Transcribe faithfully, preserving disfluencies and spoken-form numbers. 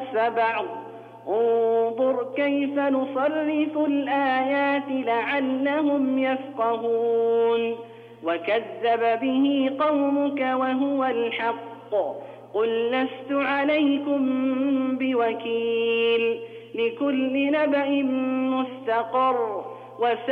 بأس بعض انظر كيف نصرف الآيات لعلهم يفقهون وكذب به قومك وهو الحق قل لست عليكم بوكيل لكل نبأ مستقر